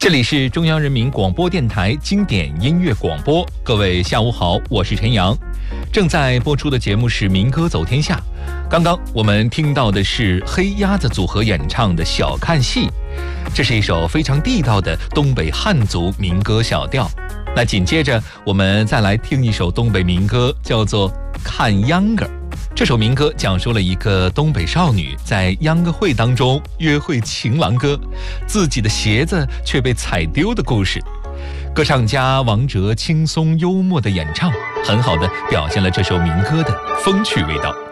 这里是中央人民广播电台经典音乐广播，各位下午好，我是陈阳。正在播出的节目是民歌走天下。刚刚我们听到的是黑鸭子组合演唱的《小看戏》，这是一首非常地道的东北汉族民歌小调。那紧接着我们再来听一首东北民歌，叫做《看秧歌》。这首民歌讲述了一个东北少女在秧歌会当中约会情郎哥，自己的鞋子却被踩丢的故事。歌唱家王哲轻松幽默的演唱，很好的表现了这首民歌的风趣味道。